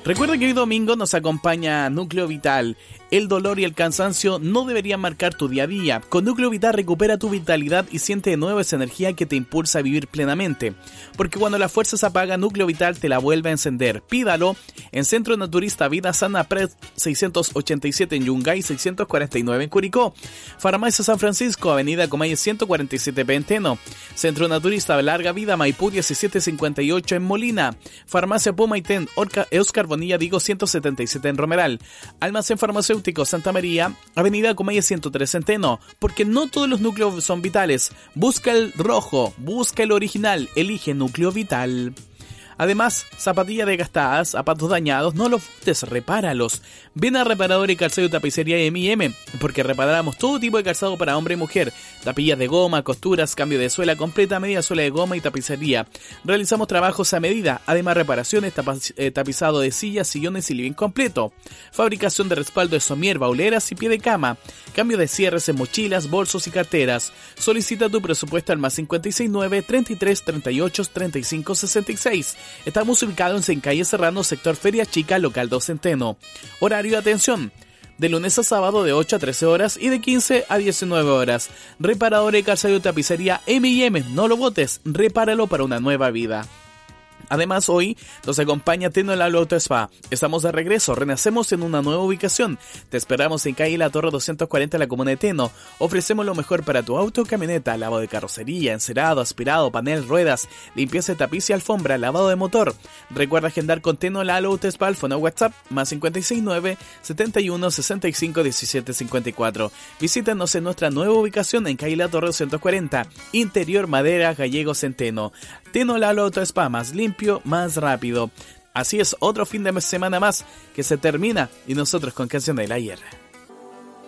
Recuerda que hoy domingo nos acompaña Núcleo Vital. El dolor y el cansancio no deberían marcar tu día a día. Con Núcleo Vital recupera tu vitalidad y siente de nuevo esa energía que te impulsa a vivir plenamente. Porque cuando la fuerza se apaga, Núcleo Vital te la vuelve a encender. Pídalo en Centro Naturista Vida Sana Pred 687 en Yungay, 649 en Curicó. Farmacia San Francisco, Avenida Comayes 147 Penteno. Centro Naturista Larga Vida Maipú 1758 en Molina. Farmacia Pumaitén Oscar Bonilla Digo 177 en Romeral. Almacén Farmacéutico Santa María, Avenida Comayes 103 Centeno, porque no todos los núcleos son vitales. Busca el rojo, busca el original, elige Núcleo Vital. Además, zapatillas desgastadas, zapatos dañados, no los botes, repáralos. Ven a Reparador y Calzado y Tapicería M&M, porque reparamos todo tipo de calzado para hombre y mujer. Tapillas de goma, costuras, cambio de suela completa, media suela de goma y tapicería. Realizamos trabajos a medida, además reparaciones, tapizado de sillas, sillones y living completo. Fabricación de respaldo de somier, bauleras y pie de cama. Cambio de cierres en mochilas, bolsos y carteras. Solicita tu presupuesto al +569 33 38 35 66. Estamos ubicados en calle Serrano, sector Feria Chica, local 2 Centeno. Horario de atención: de lunes a sábado de 8 a 13 horas y de 15 a 19 horas. Reparador de calzado y tapicería M&M. No lo botes, repáralo para una nueva vida. Además, hoy nos acompaña Teno Lalo Auto Spa. Estamos de regreso, renacemos en una nueva ubicación. Te esperamos en calle La Torre 240 en la comuna de Teno. Ofrecemos lo mejor para tu auto o camioneta: lavado de carrocería, encerado, aspirado, panel, ruedas, limpieza de tapiz y alfombra, lavado de motor. Recuerda agendar con Teno Lalo Auto Spa al fono WhatsApp +569 71 65 17 54. Visítanos en nuestra nueva ubicación en calle La Torre 240, Interior Madera Gallegos en Teno. Teno Lalo Auto Spa, más limpio, más rápido. Así es, otro fin de semana más que se termina y nosotros con Canción del Ayer.